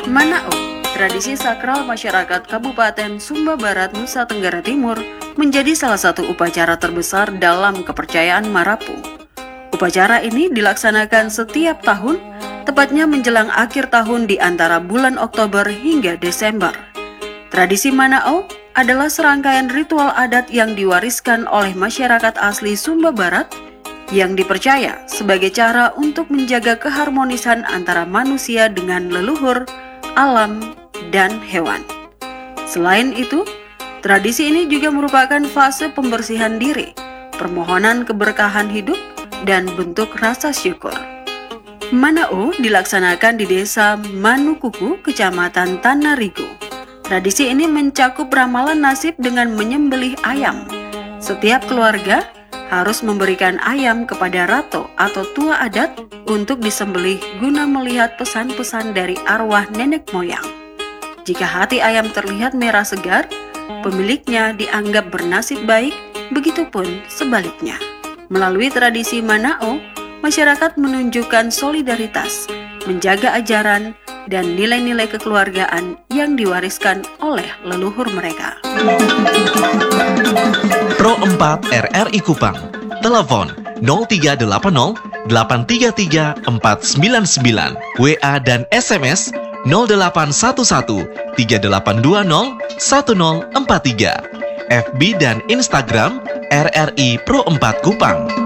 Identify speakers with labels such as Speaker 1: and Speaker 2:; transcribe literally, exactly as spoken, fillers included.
Speaker 1: Manao, tradisi sakral masyarakat Kabupaten Sumba Barat, Nusa Tenggara Timur, menjadi salah satu upacara terbesar dalam kepercayaan Marapu. Upacara ini dilaksanakan setiap tahun, tepatnya menjelang akhir tahun di antara bulan Oktober hingga Desember. Tradisi Manao adalah serangkaian ritual adat yang diwariskan oleh masyarakat asli Sumba Barat yang dipercaya sebagai cara untuk menjaga keharmonisan antara manusia dengan leluhur, alam, dan hewan. Selain itu, tradisi ini juga merupakan fase pembersihan diri, permohonan keberkahan hidup, dan bentuk rasa syukur. Manao dilaksanakan di desa Manukuku, Kecamatan Tanarigo. Tradisi ini mencakup ramalan nasib dengan menyembelih ayam. Setiap keluarga harus memberikan ayam kepada rato atau tua adat untuk disembelih guna melihat pesan-pesan dari arwah nenek moyang. Jika hati ayam terlihat merah segar, pemiliknya dianggap bernasib baik, begitupun sebaliknya. Melalui tradisi Manao, masyarakat menunjukkan solidaritas, menjaga ajaran, dan nilai-nilai kekeluargaan yang diwariskan oleh leluhur mereka.
Speaker 2: Pro empat R R I Kupang, telepon nol tiga delapan nol delapan tiga tiga empat sembilan sembilan, W A dan S M S nol delapan satu satu tiga delapan dua nol satu nol empat tiga, F B dan Instagram R R I Pro empat Kupang.